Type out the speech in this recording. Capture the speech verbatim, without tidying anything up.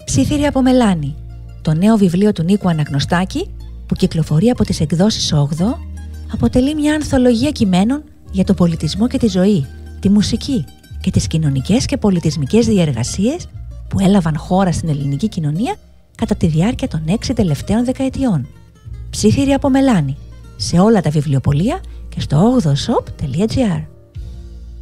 Ψήθυρη από Μελάνη, το νέο βιβλίο του Νίκου Αναγνωστάκη, που κυκλοφορεί από τις εκδόσεις Όγδοο, αποτελεί μια ανθολογία κειμένων για τον πολιτισμό και τη ζωή, τη μουσική και τις κοινωνικές και πολιτισμικές διεργασίες που έλαβαν χώρα στην ελληνική κοινωνία κατά τη διάρκεια των έξι τελευταίων δεκαετιών. Ψήθυρη από Μελάνη, σε όλα τα βιβλιοπωλεία και στο όγδοο shop τελεία gr.